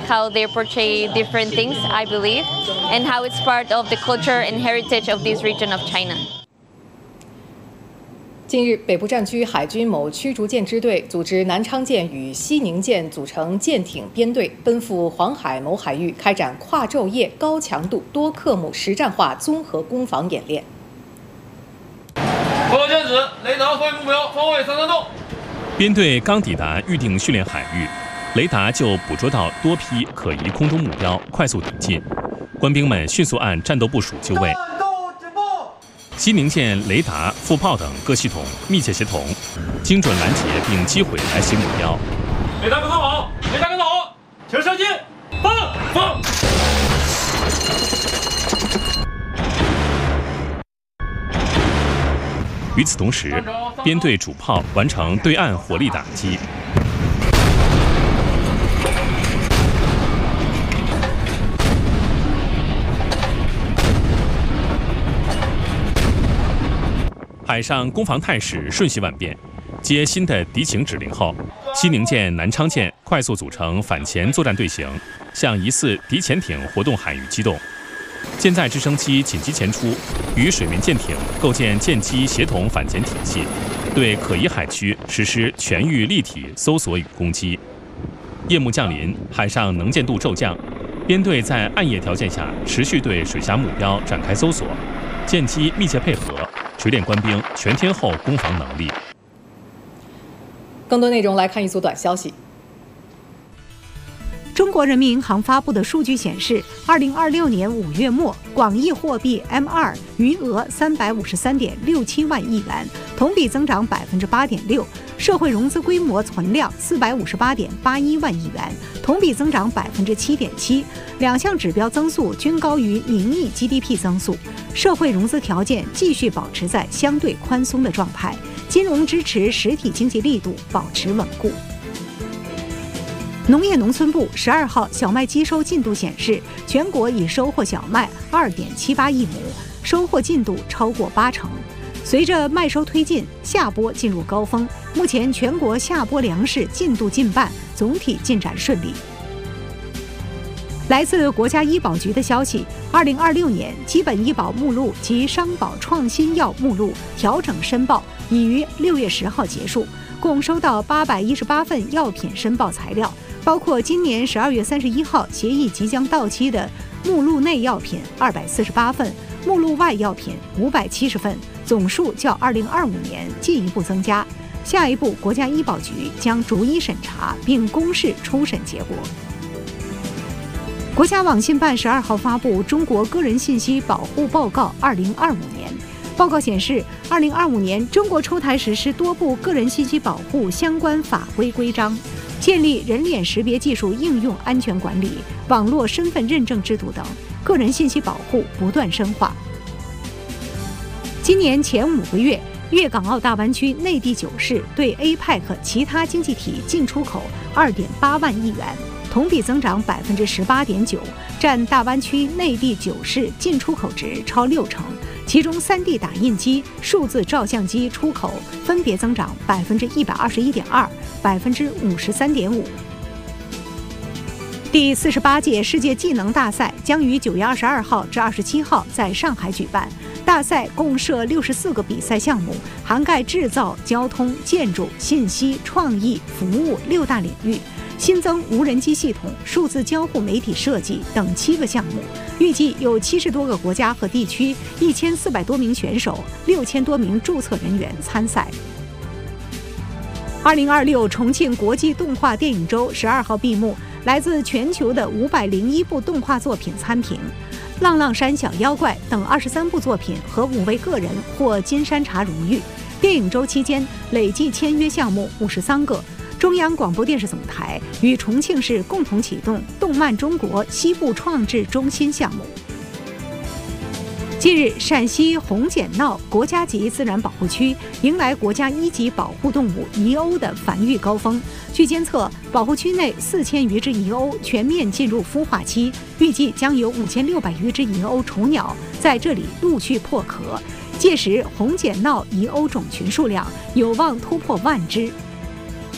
how they portray different things, I believe, and how it's part of the culture and heritage of this region of China. 近日，北部战区海军某驱逐舰支队组织南昌舰与西宁舰组成舰艇编队，奔赴黄海某海域开展跨昼夜、高强度、多科目实战化综合攻防演练。 报告舰指，雷达发现目标，方位33度。 编队刚抵达预定训练海域，雷达就捕捉到多批可疑空中目标，快速挺进。官兵们迅速按战斗部署就位。 西宁舰雷达、副炮等各系统密切协同，精准拦截并击毁来袭目标。 雷达跟踪好，雷达跟踪好，请射击，放。 与此同时，编队主炮完成对岸火力打击。 海上攻防态势瞬息万变，接新的敌情指令后，西宁舰、南昌舰快速组成反潜作战队形，向疑似敌潜艇活动海域机动。舰载直升机紧急前出，与水面舰艇构建舰机协同反潜体系，对可疑海区实施全域立体搜索与攻击。夜幕降临，海上能见度骤降，编队在暗夜条件下持续对水下目标展开搜索，舰机密切配合。 锤炼官兵全天候攻防能力。 更多内容来看一组短消息。 中国人民银行发布的数据显示，2026年5月末，广义货币 M2 余额353.67万亿元，同比增长8.6%；社会融资规模存量458.81万亿元，同比增长7.7%。两项指标增速均高于名义 GDP 增速。 社会融资条件继续保持在相对宽松的状态，金融支持实体经济力度保持稳固。农业农村部12号小麦机收进度显示，全国已收获小麦2.78亿亩，收获进度超过80%。随着麦收推进，夏播进入高峰，目前全国夏播粮食进度近半，总体进展顺利。 来自国家医保局的消息，2026年基本医保目录及商保创新药目录调整申报已于6月10号结束，共收到818份药品申报材料，包括今年12月31号协议即将到期的目录内药品248份，目录外药品570份，总数较2025年进一步增加。下一步，国家医保局将逐一审查并公示初审结果。 国家网信办12号发布《中国个人信息保护报告（2025年）》。报告显示，2025年中国出台实施多部个人信息保护相关法规规章，建立人脸识别技术应用安全管理、网络身份认证制度等，个人信息保护不断深化。今年前5个月，粤港澳大湾区内地9市对 APEC 其他经济体进出口2.8万亿元。 同比增长18.9%，占大湾区内地9市进出口值超60%，其中3D 打印机、数字照相机出口分别增长121.2%、53.5%。第48届世界技能大赛将于9月22号至27号在上海举办。大赛共设64个比赛项目，涵盖制造、交通、建筑、信息、创意、服务6大领域。 新增无人机系统、数字交互媒体设计等7个项目，预计有70多个国家和地区，1400多名选手、6000多名注册人员参赛。2026重庆国际动画电影周12号闭幕，来自全球的501部动画作品参评，《浪浪山小妖怪》等23部作品和5位个人获金山茶荣誉。电影周期间累计签约项目53个。 中央广播电视总台与重庆市共同启动动漫中国西部创制中心项目。近日，陕西红剪淖国家级自然保护区迎来国家1级保护动物遗鸥的繁育高峰。据监测，保护区内4000余只遗鸥全面进入孵化期，预计将有5600余只遗鸥雏鸟在这里陆续破壳，届时红剪淖遗鸥种群数量有望突破10000只。